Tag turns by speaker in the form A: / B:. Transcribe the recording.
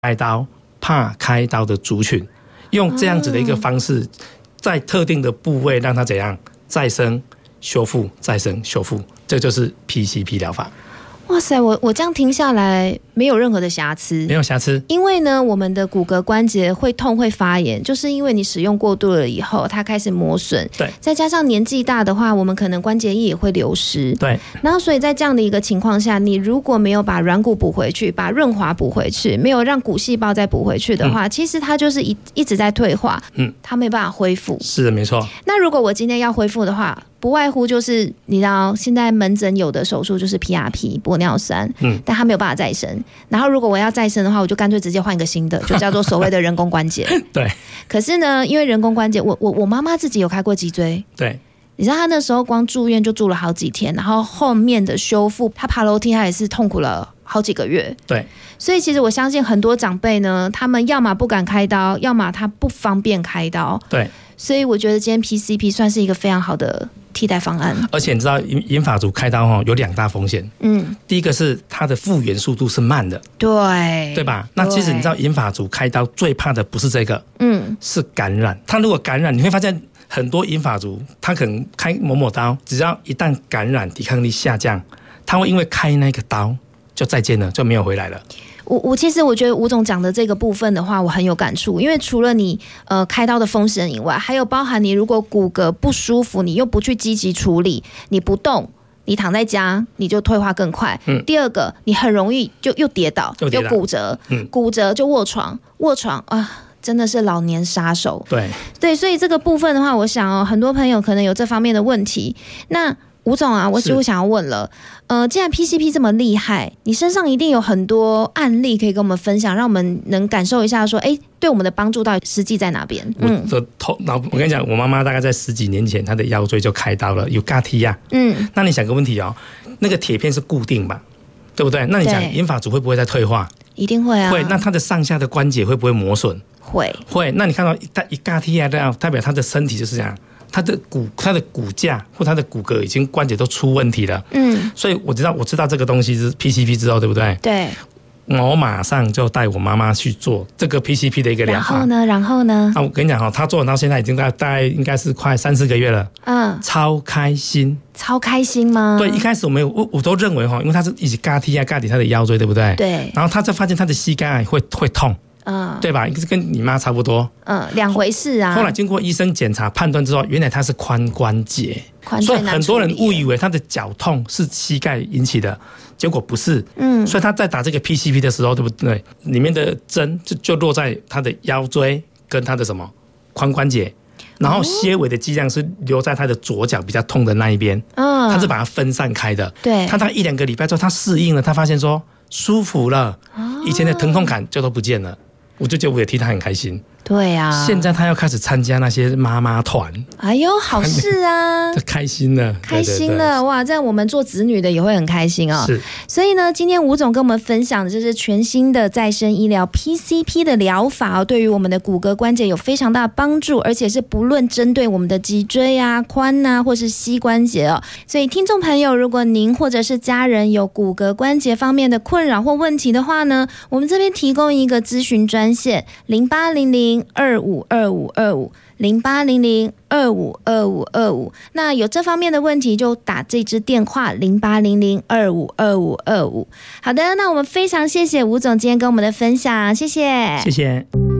A: 开刀、怕开刀的族群，用这样子的一个方式，在特定的部位让它怎样再生、修复、再生、修复，这就是 PCP 疗法。
B: 哇塞，我这样听下来没有任何的瑕疵，
A: 没有瑕疵。
B: 因为呢，我们的骨骼关节会痛会发炎，就是因为你使用过度了以后，它开始磨损。
A: 对，
B: 再加上年纪大的话，我们可能关节液也会流失。
A: 对，
B: 然后所以在这样的一个情况下，你如果没有把软骨补回去，把润滑补回去，没有让骨细胞再补回去的话，其实它就是一直在退化，它没办法恢复。
A: 是的，没错。
B: 那如果我今天要恢复的话，不外乎就是你知道，现在门诊有的手术就是 PRP 玻尿酸，但它没有办法再生。然后如果我要再生的话，我就干脆直接换一个新的，就叫做所谓的人工关节。
A: 对。
B: 可是呢，因为人工关节，我妈妈自己有开过脊椎，
A: 对。
B: 你知道她那时候光住院就住了好几天，然后后面的修复，她爬楼梯她也是痛苦了好几个月。
A: 对。
B: 所以其实我相信很多长辈呢，他们要么不敢开刀，要么他不方便开刀。
A: 对。所
B: 以我觉得今天 PCP 算是一个非常好的替代方案。
A: 而且你知道银发族开刀有2大风险。第一个是它的复原速度是慢的。对吧？那其实你知道银发族开刀最怕的不是这个，是感染。他如果感染，你会发现很多银发族他可能开某某刀，只要一旦感染抵抗力下降，他会因为开那个刀就再见了，就没有回来了。
B: 其实我觉得吴总讲的这个部分的话，我很有感触，因为除了你开刀的风险以外，还有包含你如果骨骼不舒服，你又不去积极处理，你不动，你躺在家，你就退化更快。第二个，你很容易就又跌倒，又骨折，骨折就卧床啊。真的是老年杀手。对，所以这个部分的话，我想很多朋友可能有这方面的问题。那吴总啊，我几乎想要问了，既然 PCP 这么厉害，你身上一定有很多案例可以跟我们分享，让我们能感受一下说，对我们的帮助到底实际在哪边？
A: 我跟你讲，我妈妈大概在10几年前，她的腰椎就开刀了，有嘎踢呀。那你想个问题哦，那个铁片是固定吧，对不对？那你讲银发族会不会再退化？
B: 一定会啊。
A: 会。那它的上下的关节会不会磨损？
B: 会。
A: 那你看到一嘎踢呀，代表他的身体就是这样。他的骨架或他的骨骼已经关节都出问题了，所以我知道这个东西是 PCP 之后，对不对？
B: 对。
A: 我马上就带我妈妈去做这个 PCP 的一个疗法。
B: 然后呢？
A: 我跟你讲他做到现在已经大概应该是快3-4个月了，超开心。
B: 超开心吗？
A: 对，一开始我都认为因为他是一直嘎踢他的腰椎，对不对？
B: 对。
A: 然后他就发现他的膝盖会痛。对吧？跟你妈差不多。
B: 两回事啊。后
A: 来经过医生检查判断之后，原来他是髋关节，所以很多人误以为他的脚痛是膝盖引起的，结果不是。所以他在打这个 PCP 的时候，对不对？里面的针就落在他的腰椎跟他的什么髋关节，然后些微的剂量是留在他的左脚比较痛的那一边。他是把它分散开的。
B: 对。
A: 他大概1-2个礼拜之后，他适应了，他发现说舒服了，以前的疼痛感就都不见了。我就觉得我也替他很开心。
B: 对啊。
A: 现在他要开始参加那些妈妈团。
B: 哎呦，好事啊！
A: 开心了，
B: 开心了。哇，这样我们做子女的也会很开心哦。
A: 是。
B: 所以呢，今天吴总跟我们分享的就是全新的再生医疗 PCP 的疗法哦，对于我们的骨骼关节有非常大的帮助，而且是不论针对我们的脊椎啊、髋啊，或是膝关节哦。所以听众朋友，如果您或者是家人有骨骼关节方面的困扰或问题的话呢，我们这边提供一个咨询专线08002525250800252525。那有这方面的问题就打这支电话0800252525。好的，那我们非常谢谢吴总今天跟我们的分享，谢谢。
A: 谢谢。